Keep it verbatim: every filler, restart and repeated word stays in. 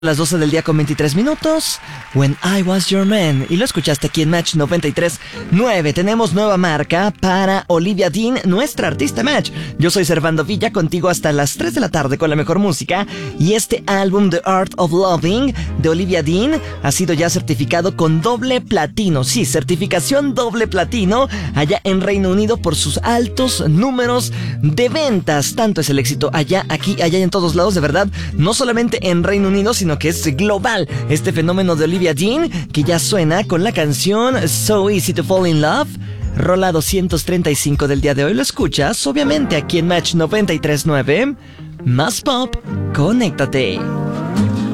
Las doce del día con veintitrés minutos, When I Was Your Man, y lo escuchaste aquí en Match noventa y tres punto nueve. Tenemos nueva marca para Olivia Dean, nuestra artista Match. Yo soy Servando Villa, contigo hasta las tres de la tarde con la mejor música, y este álbum The Art of Loving de Olivia Dean ha sido ya certificado con doble platino. Sí, certificación doble platino allá en Reino Unido por sus altos números de ventas. Tanto es el éxito allá, aquí, allá y en todos lados, de verdad, no solamente en Reino Unido, sino que es global este fenómeno de Olivia Dean, que ya suena con la canción So Easy to Fall in Love, rola doscientos treinta y cinco del día de hoy. Lo escuchas obviamente aquí en Match noventa y tres punto nueve. Más pop, conéctate.